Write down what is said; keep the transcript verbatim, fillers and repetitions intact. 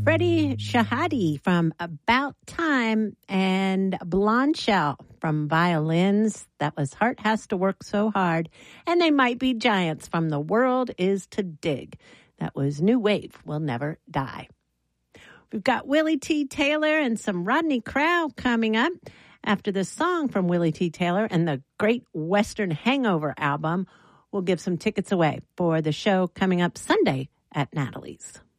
Freddie Shahadi from About Time and Blonde Shell from Violins. That was Heart Has to Work So Hard. And They Might Be Giants from The World Is to Dig. That was New Wave Will Never Die. We've got Willie T. Taylor and some Rodney Crowell coming up. After this song from Willie T. Taylor and the Great Western Hangover album, we'll give some tickets away for the show coming up Sunday at Natalie's.